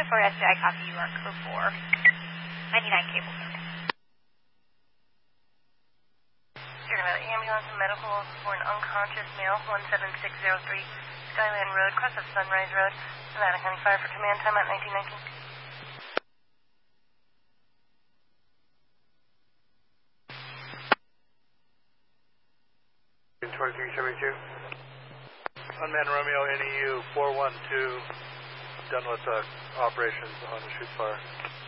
for SCI, copy you are code 4. 99 cable code. You're about ambulance and medical for an unconscious male, 17603 Skyland Road, cross of Sunrise Road, Nevada County Fire for command time at 1919. 2372. Unmanned Romeo, NEU 412, done with operations on the shoot fire.